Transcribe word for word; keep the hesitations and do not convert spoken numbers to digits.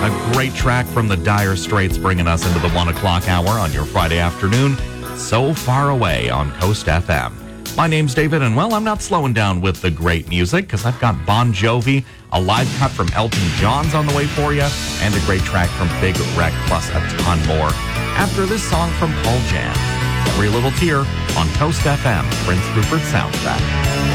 A great track from the Dire Straits bringing us into the one o'clock hour on your Friday afternoon. So Far Away on Coast F M. My name's David, and well, I'm not slowing down with the great music because I've got Bon Jovi, a live cut from Elton John's on the way for you, and a great track from Big Wreck, plus a ton more. After this song from Paul Jam, Every Little Tear on Coast F M, Prince Rupert Soundtrack.